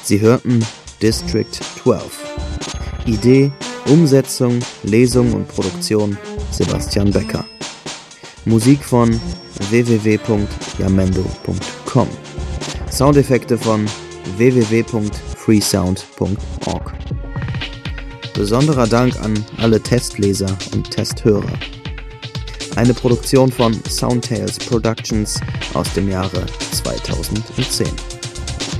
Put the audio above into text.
Sie hörten District 12. Idee, Umsetzung, Lesung und Produktion Sebastian Becker. Musik von www.jamendo.com. Soundeffekte von www.freesound.org. Besonderer Dank an alle Testleser und Testhörer. Eine Produktion von Soundtales Productions aus dem Jahre 2010.